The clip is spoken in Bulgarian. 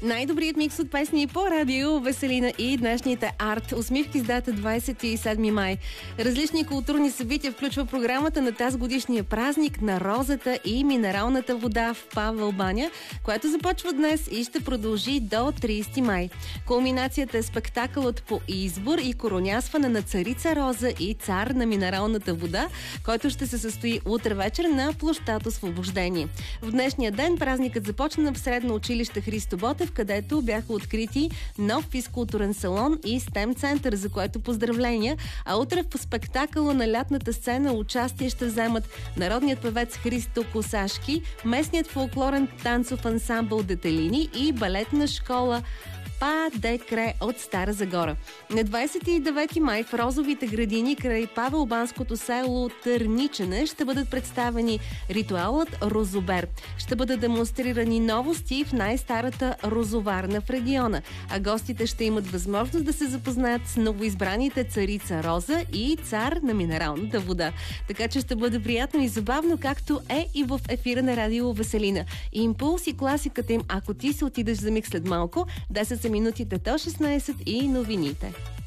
Най-добрият микс от песни по радио Веселина и днешните арт усмивки с дата 27 май. Различни културни събития включва програмата на тази годишния празник на розата и минералната вода в Павел баня, която започва днес и ще продължи до 30 май. Кулминацията е спектакълът по избор и коронясване на царица Роза и цар на минералната вода, който ще се състои утре вечер на площад Освобождение. В днешния ден празникът започна в Средно училище Христо Ботев, където бяха открити нов физкултурен салон и STEM център, за което поздравления, а утре в спектакъла на лятната сцена участие ще вземат народният певец Христо Косашки, местният фолклорен танцов ансамбъл Детелини и балетна школа Па де Кре от Стара Загора. На 29 май в Розовите градини край Павелбанското село Търничене ще бъдат представени ритуалът Розобер. Ще бъдат демонстрирани новости в най-старата розоварна в региона, а гостите ще имат възможност да се запознаят с новоизбраните царица Роза и цар на минералната вода. Така че ще бъде приятно и забавно, както е и в ефира на радио Веселина. Импулс и класиката им, ако ти се отидеш за миг след малко, 10 са минутите до 16 и новините.